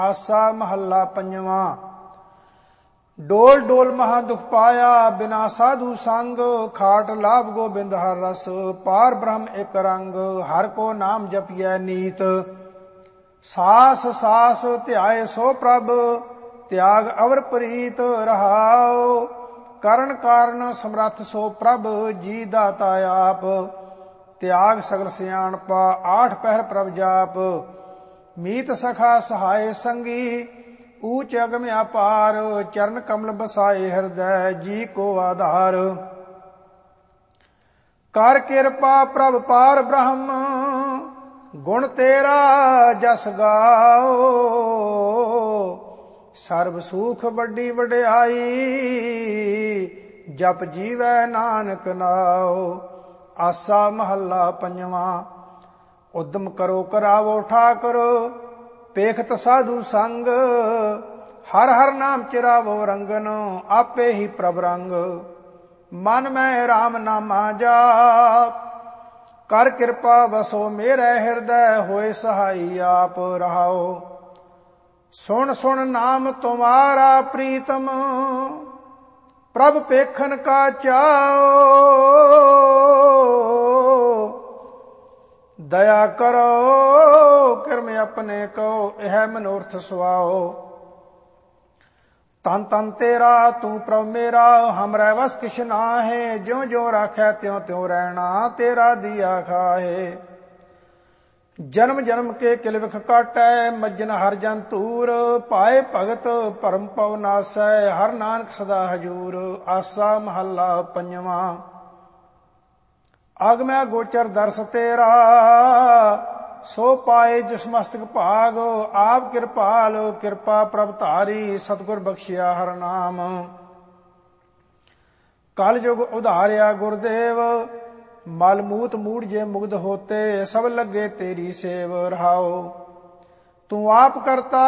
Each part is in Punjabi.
ਆਸਾ ਮਹੱਲਾ ਪੰਜਵਾਂ। ਡੋਲ ਡੋਲ ਮਹਾ ਦੁਖ ਪਾਇਆ, ਬਿਨਾ ਸਾਧੂ ਸੰਗ। ਖਾਟ ਲਾਭ ਗੋਬਿੰਦ ਹਰ ਰਸ, ਪਾਰ ਬ੍ਰਹਮ ਇੱਕ ਰੰਗ। ਹਰ ਕੋ ਨਾਮ ਜਪਿਐ ਨੀਤ, ਸਾਸ ਸਾਸ ਧਿਆਏ ਸੋ ਪ੍ਰਭ। ਤਿਆਗ ਅਵਰ ਪ੍ਰੀਤ ਰਹਾਉ, ਕਰਨ ਕਾਰਨ ਸਮਰੱਥ ਸੋ ਪ੍ਰਭ। ਜੀ ਦਾਤਾ ਆਪ, ਤਿਆਗ ਸਗਲ ਸਿਆਣਪਾ। ਆਠ ਪਹਿਰ ਪ੍ਰਭ ਜਾਪ, ਮੀਤ ਸਖਾ ਸਹਾਏ ਸੰਗੀ। ਊਚ ਅਗਮ ਅਪਾਰ, ਚਰਨ ਕਮਲ ਬਸਾਏ ਹਿਰਦੈ। ਜੀ ਕੋ ਆਧਾਰ, ਕਰ ਕਿਰਪਾ ਪ੍ਰਭ ਪਾਰ ਬ੍ਰਹਮ। ਗੁਣ ਤੇਰਾ ਜਸ ਗਾਓ, ਸਰਬ ਸੁਖ ਵੱਡੀ ਵਡਿਆਈ। ਜਪ ਜੀਵੈ ਨਾਨਕ ਨਾਉ। ਆਸਾ ਮਹੱਲਾ ਪੰਜਵਾਂ। ਉਦਮ ਕਰੋ ਕਰਾਵੋ ਠਾਕੁਰ, ਪੇਖਤ ਸਾਧੂ ਸੰਗ। ਹਰ ਹਰ ਨਾਮ ਚਿਰਾਵੋ ਰੰਗਨ, ਆਪੇ ਹੀ ਪ੍ਰਭ ਰੰਗ। ਮਨ ਮੈਂ ਰਾਮ ਨਾਮਾ ਜਾਪ, ਕਰ ਕਿਰਪਾ ਵਸੋ ਮੇਰੇ ਹਿਰਦੈ। ਹੋਏ ਸਹਾਈ ਆਪ ਰਹਾਓ, ਸੁਣ ਸੁਣ ਨਾਮ ਤੁਮਾਰਾ ਪ੍ਰੀਤਮ। ਪ੍ਰਭ ਪੇਖਨ ਕਾ ਚਾਓ, ਦਇਆ ਕਰੋ ਕਿਰਮ ਆਪਣੇ ਕੋ। ਇਹ ਮਨੋਰਥ ਸੁਆਓ, ਤਨ ਤਨ ਤੇਰਾ ਤੂੰ ਪ੍ਰਭ ਮੇਰਾ। ਹਮਰੇ ਵਸ ਕਿਛ ਨਾਹਿ, ਜਿਉ ਜਿਉ ਰਾਖੈ ਤਿਉ ਤਿਉ ਰਹਿਣਾ। ਤੇਰਾ ਦੀਆ ਖਾਹੇ, ਜਨਮ ਜਨਮ ਕੇ ਕਿਲਵਿਖ ਕਾਟੈ। ਮੱਜਨ ਹਰ ਜਨ ਤੂਰ, ਪਾਏ ਭਗਤ ਭਰਮ ਪਉ ਨਾਸੈ। ਹਰ ਨਾਨਕ ਸਦਾ ਹਜੂਰ। ਆਸਾ ਮਹੱਲਾ ਪੰਜਵਾਂ। ਅਗਮੈ ਗੋਚਰ ਦਰਸ ਤੇਰਾ, ਸੋ ਪਾਏ ਜਿਸ ਮਸਤਕ ਭਾਗ। ਆਪ ਕਿਰਪਾਲ ਕਿਰਪਾ ਪ੍ਰਭ ਧਾਰੀ, ਸਤਿਗੁਰ ਬਖਸ਼ਿਆ ਹਰ ਨਾਮ। ਕਲ ਯੁਗ ਉਧਾਰਿਆ ਗੁਰਦੇਵ, ਮਲ ਮੂਤ ਮੂੜ ਜੇ ਮੁਗਧ ਹੋਤੇ। ਸਭ ਲੱਗੇ ਤੇਰੀ ਸੇਵ ਰਹਾਓ, ਤੂੰ ਆਪ ਕਰਤਾ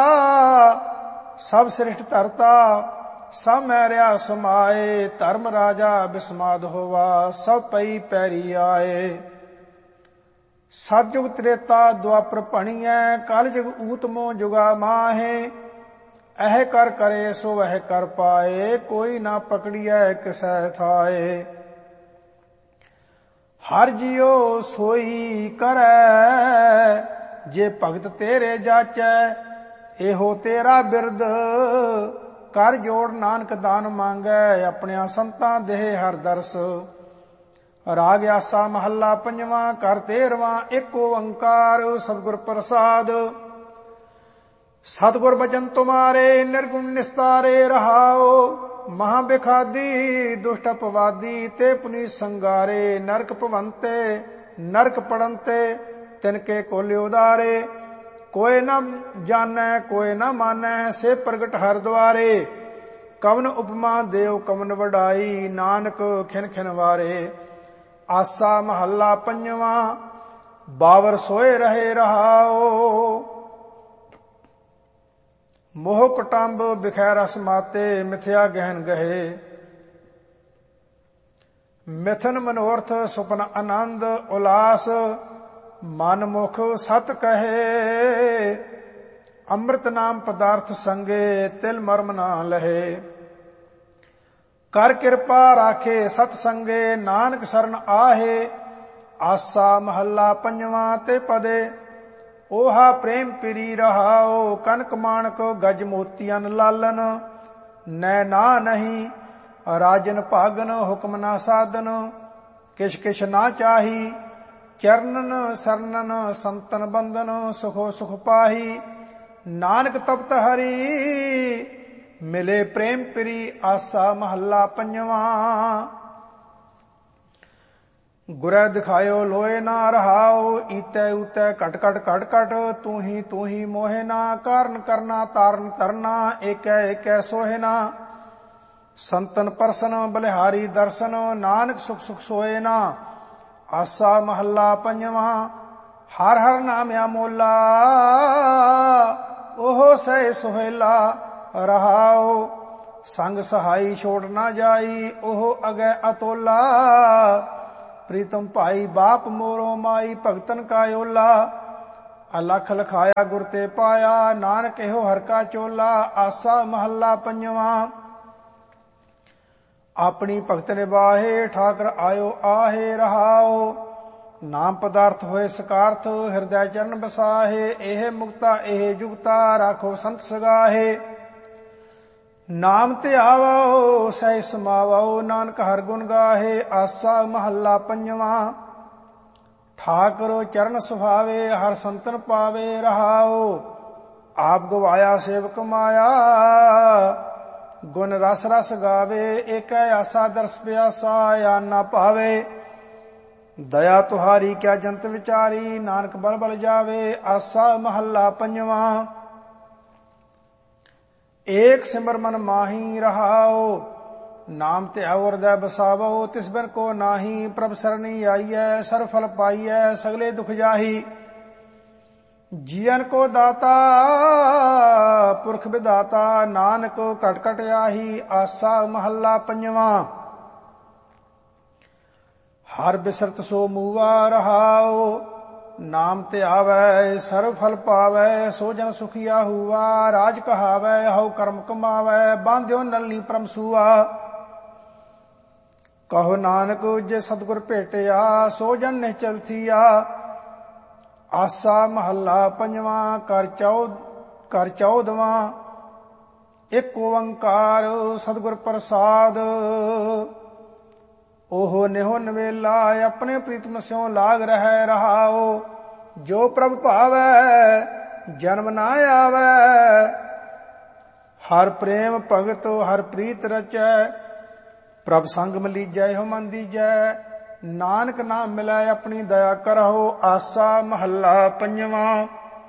ਸਭ ਸ੍ਰਿਸ਼ਟ ਧਰਤਾ। ਸਭ ਮੈਂ ਰਿਆ ਸਮਾਏ, ਧਰਮ ਰਾਜਾ ਬਿਸਮਾਦ ਹੋਵਾ। ਸਭ ਪਈ ਪੈਰੀ ਆਏ, ਸਤਿਯੁਗ ਤ੍ਰੇਤਾ ਦੁਆਪਰ ਭਣੀਐ। ਕਲ ਜੁਗ ਊਤਮੋ ਜੁਗਾ ਮਾਹੇ। ਇਹ ਕਰ ਕਰੇ ਸੋ ਵਹਿ ਕਰ ਪਾਏ, ਕੋਈ ਨਾ ਪਕੜੀਐ ਕਿਸੈ ਥਾਏ। ਹਰ ਜਿਉ ਸੋਈ ਕਰੈ, ਜੇ ਭਗਤ ਤੇਰੇ ਜਾਚੈ। ਇਹੋ ਤੇਰਾ ਬਿਰਦ, ਕਰ ਜੋੜ ਨਾਨਕ ਦਾਨ ਮੰਗੈ। ਆਪਣਿਆਂ ਸੰਤਾਂ ਦੇਹ ਹਰ ਦਰਸ। ਰਾਗ ਆਸਾ ਮਹੱਲਾ ਪੰਜਵਾਂ। ਕਰ 13ਵਾਂ। ਇੱਕ ਓੰਕਾਰ ਸਤਿਗੁਰ ਪ੍ਰਸਾਦ। ਸਤਿਗੁਰ ਬਚਨ ਤੁਮਾਰੇ, ਨਿਰਗੁਣ ਨਿਸਤਾਰੇ ਰਹਾਓ। ਮਹਾ ਬਿਖਾਦੀ ਦੁਸ਼ਟ ਅਪਵਾਦੀ, ਤੇ ਪੁਨੀਤ ਸੰਗਾਰੇ। ਨਰਕ ਭਵੰਤੇ ਨਰਕ ਪੜੰਤੇ, ਤਿਨਕੇ ਕੋਲਿ ਉਦਾਰੇ। ਕੋਇ ਨ ਜਾਣੈ ਕੋਇ ਨ ਮਾਨੈ, ਸੇ ਪ੍ਰਗਟ ਹਰ ਦੁਆਰੇ। ਕਵਨ ਉਪਮਾ ਦੇਵ ਕਵਨ ਵਡਾਈ, ਨਾਨਕ ਖਿਨ ਖਿਨ ਵਾਰੇ। ਆਸਾ ਮਹੱਲਾ ਪੰਜਵਾਂ। ਬਾਵਰ ਸੋਏ ਰਹੇ ਰਹਾਓ, ਮੋਹ ਕੁਟੰਬ ਬਿਖੈ ਰਸ ਮਾਤੇ। ਮਿਥਿਆ ਗਹਿਨ ਗਹੇ, ਮਿਥਨ ਮਨੋਰਥ ਸੁਪਨ ਆਨੰਦ। ਉਲਾਸ ਮਨ ਮੁਖ ਸਤ ਕਹੇ, ਅੰਮ੍ਰਿਤ ਨਾਮ ਪਦਾਰਥ ਸੰਗੇ। ਤਿਲ ਮਰਮ ਨਾ ਲਹੇ, ਕਰ ਕਿਰਪਾ ਰਾਖੇ ਸਤ ਸੰਗੇ। ਨਾਨਕ ਸਰਨ ਆਹੇ। ਆਸਾ ਮਹੱਲਾ ਪੰਜਵਾਂ। ਤੇ ਪਦੇ ਓਹਾ ਪ੍ਰੇਮ ਪਿਰੀ ਰਹਾਓ। ਕਨਕ ਮਾਣਕ ਗਜ ਮੋਤੀਅਨ ਲਾਲਨ। ਨੈ ਨਾ ਨਹੀਂ ਰਾਜਨ ਭਾਗਨ, ਹੁਕਮ ਨਾ ਸਾਧਨ। ਕਿਛ ਕਿਛ ਨਾ ਚਾਹੀ, ਚਰਨਨ ਸਰਨਨ ਸੰਤਨ ਬੰਦਨ। ਸੁਖੋ ਸੁਖ ਪਾਹੀ, ਨਾਨਕ ਤਪਤ ਹਰੀ। ਮਿਲੇ ਪ੍ਰੇਮ ਪਿਰੀ। ਆਸਾ ਮਹੱਲਾ ਪੰਜਵਾਂ। ਗੁਰੈ ਦਿਖਾਇਓ ਲੋਏ ਨਾ ਰਹਾਓ। ਈਤੈ ਊਤੈ ਘਟ ਘਟ ਘਟ ਘਟ, ਤੂੰ ਹੀ ਮੋਹਿ ਨਾ। ਕਾਰਨ ਕਰਨਾ ਤਾਰਨ ਤਰਨਾ, ਏਕੈ ਏਕੈ ਸੋਹਿ ਨਾ। ਸੰਤਨ ਪਰਸਨ ਬਲਿਹਾਰੀ ਦਰਸ਼ਨ, ਨਾਨਕ ਸੁਖ ਸੁਖ ਸੋਏ ਨਾ। ਆਸਾ ਮਹੱਲਾ ਪੰਜਵਾਂ। ਹਰ ਹਰ ਨਾਮ ਅਮੋਲਾ, ਉਹ ਸਹਿ ਸੁਹੇਲਾ ਰਹਾਓ। ਸੰਗ ਸਹਾਈ ਛੋੜ ਨਾ ਜਾਈ, ਉਹ ਅਗੈ ਅਤੋਲਾ। ਪ੍ਰੀਤਮ ਭਾਈ ਬਾਪ ਮੋਰੋ ਮਾਈ, ਭਗਤਨ ਕਾ ਓਲਾ। ਅਲਖ ਲਖਾਇਆ ਗੁਰ ਤੇ ਪਾਇਆ, ਨਾਨਕ ਇਹੋ ਹਰ ਕਾ ਚੋਲਾ। ਆਸਾ ਮਹੱਲਾ ਪੰਜਵਾਂ। ਆਪਣੀ ਭਗਤ ਨਿਬਾਹੇ ਠਾਕਰ ਆਇਓ ਆਹੇ ਰਹਾਓ। ਨਾਮ ਪਦਾਰਥ ਹੋਏ ਸਕਾਰਥ ਹਿਰਦੈ ਚਰਨ ਬਸਾਹੇ। ਇਹ ਮੁਕਤਾ ਇਹ ਜੁਗਤਾ ਰਾਖੋ ਸੰਤ ਸਗਾਹੇ। ਨਾਮ ਤੇ ਆਵੋ ਸਹਿ ਸਮਾਵੋ ਨਾਨਕ ਹਰ ਗੁਣ ਗਾਹੇ। ਆਸਾ ਮਹੱਲਾ ਪੰਜਵਾਂ। ਠਾਕੁਰ ਚਰਨ ਸੁਭਾਵੇ ਹਰ ਸੰਤਨ ਪਾਵੇ ਰਹਾਓ। ਆਪ ਗਵਾਇਆ ਸੇਵਕ ਮਾਇਆ ਗੁਣ ਰਸ ਰਸ ਗਾਵੇ। ਏਕੈ ਆਸਾ ਦਰਸ ਪਿਆਸਾ ਆ ਨਾ ਭਾਵੇ। ਦਇਆ ਤੁਹਾਰੀ ਕਿਆ ਜੰਤ ਵਿਚਾਰੀ ਨਾਨਕ ਬਲ ਬਲ ਜਾਵੇ। ਆਸਾ ਮਹੱਲਾ ਪੰਜਵਾਂ। ਏਕ ਸਿਮਰ ਮਨ ਮਾਹੀ ਰਹਾਓ। ਨਾਮ ਧਿਆਓ ਹਿਰਦੈ ਬਸਾਵੋ। ਤਿਸ ਬਿਨ ਕੋ ਨਾਹੀ ਪ੍ਰਭ ਸਰਣੀ ਆਈਐ। ਸਰਬ ਫਲ ਪਾਈਐ ਸਗਲੇ ਦੁਖ ਜਾਹੀ। ਜੀਵਨ ਕੋ ਦਾਤਾ ਪੁਰਖ ਵਿਦਾਤਾ ਨਾਨਕ ਘਟ ਘਟ ਆਹੀ। ਆਸਾ ਮਹੱਲਾ ਪੰਜਵਾਂ। ਹਰ ਬਿਸਰਤ ਸੋ ਮੂਆ ਰਹਾਓ। ਨਾਮ ਤੇ ਆਵੈ ਸਰਬ ਫਲ ਪਾਵੈ। ਸੋ ਜਨ ਸੁਖੀਆ ਹੂਆ। ਰਾਜ ਕਹਾਵੈ ਹਉ ਕਰਮ ਕਮਾਵੈ। ਬਾਂਧਿਓ ਨਲਨੀ ਪਰਮ ਸੂਆ। ਕਹੋ ਨਾਨਕ ਜੇ ਸਤਿਗੁਰ ਭੇਟਿਆ ਸੋ ਜਨ ਨਿਹਚਲ ਥੀਆ। ਆਸਾ ਮਹੱਲਾ ਪੰਜਵਾਂ। ਕਰ ਚੌਦਵਾਂ। ਇੱਕ ਓੰਕਾਰ ਸਤਿਗੁਰ ਪ੍ਰਸਾਦ। ਉਹ ਨਿਹੋ ਨਵੇਲਾ ਆਪਣੇ ਪ੍ਰੀਤਮ ਸਿਉ ਲਾਗ ਰਹਿ ਰਹਾਓ। ਜੋ ਪ੍ਰਭ ਭਾਵੈ ਜਨਮ ਨਾ ਆਵੈ। ਹਰ ਪ੍ਰੇਮ ਭਗਤ ਹਰ ਪ੍ਰੀਤ ਰਚੈ। ਪ੍ਰਭ ਸੰਗ ਮਲੀਜੈ ਇਹੋ ਮਨ ਦੀਜੈ। ਨਾਨਕ ਨਾਮ ਮਿਲੈ ਆਪਣੀ ਦਇਆ ਕਰਹੁ। ਆਸਾ ਮਹੱਲਾ ਪੰਜਵਾਂ।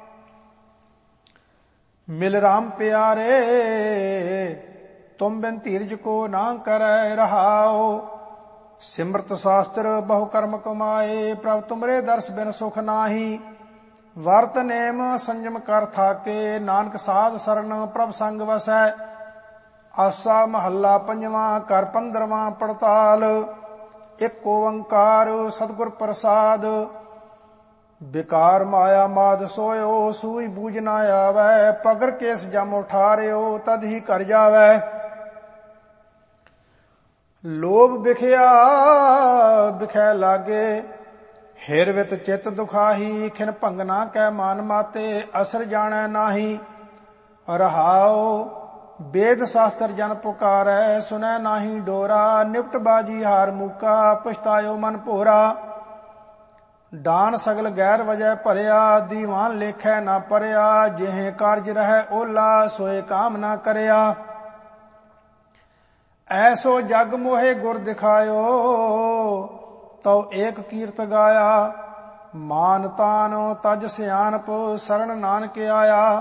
ਮਿਲ ਰਾਮ ਪਿਆਰੇ ਤੁਮ ਬਿਨ ਧੀਰਜ ਕੋ ਨਾ ਕਰੈ ਰਹਾਓ। ਸਿਮਰਤ ਸ਼ਾਸਤਰ ਬਹੁ ਕਰਮ ਕਮਾਏ। ਪ੍ਰਭ ਤੁਮਰੇ ਦਰਸ ਬਿਨ ਸੁਖ ਨਾਹੀ। ਵਰਤ ਨੇਮ ਸੰਜਮ ਕਰ ਥਾਕੇ। ਨਾਨਕ ਸਾਧ ਸਰਨ ਪ੍ਰਭ ਸੰਗ ਵਸੈ। ਆਸਾ ਮਹੱਲਾ ਪੰਜਵਾਂ। ਕਰ 15ਵਾਂ ਪੜਤਾਲ। ਇੱਕ ਓੰਕਾਰ ਸਤਿਗੁਰ ਪ੍ਰਸਾਦ। ਬਿਕਾਰ ਮਾਇਆ ਮਾਦ ਸੋਇਓ ਸੂਈ ਬੂਝ ਨਾ ਆਵੈ। ਪਗਰ ਕੇਸ ਜਮ ਉਠਾਰਿਓ ਤਦ ਹੀ ਕਰ ਜਾਵੈ। ਲੋਭ ਵਿਖਿਆ ਵਿਖੈ ਲਾਗੇ। ਹਿਰ ਵਿਤ ਚਿਤ ਦੁਖਾਹੀ। ਖਿਨ ਭੰਗਨਾ ਕੈ ਮਾਨ ਮਾਤੇ। ਅਸਰ ਜਾਣੈ ਨਾਹੀ ਰਹਾਓ। ਵੇਦ ਸ਼ਾਸਤਰ ਜਨ ਪੁਕਾਰੈ ਸੁਨੈ ਨਾਹੀ ਡੋਰਾ। ਨਿਪਟ ਬਾਜੀ ਹਾਰ ਮੂਕਾ ਪਛਤਾਇਓ ਮਨ ਭੋਰਾ। ਡਾਨ ਸਗਲ ਗੈਰ ਵਜੈ ਭਰਿਆ। ਦੀਵਾਨ ਲੇਖੈ ਨਾ ਪਰਿਆ। ਜਿਹੇ ਕਾਰਜ ਰਹਿ ਓਲਾ ਸੋਏ ਕਾਮ ਨਾ ਕਰਿਆ। ਐਸੋ ਜਗ ਮੋਹੇ ਗੁਰ ਦਿਖਾਇਓ ਤਉ ਏਕ ਕੀਰਤ ਗਾਇਆ। ਮਾਨ ਤਾਨ ਤਜ ਸਿਆਣਪ ਸਰਣ ਨਾਨਕ ਆਇਆ।